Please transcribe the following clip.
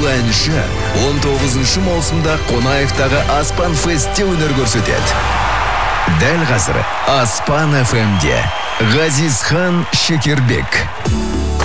бұл әнші 19 маусымда Қонаевтағы Аспан Фестте өнер көрсетеді. Дәл қазір Аспан FM-де Ғазизхан Шекербек.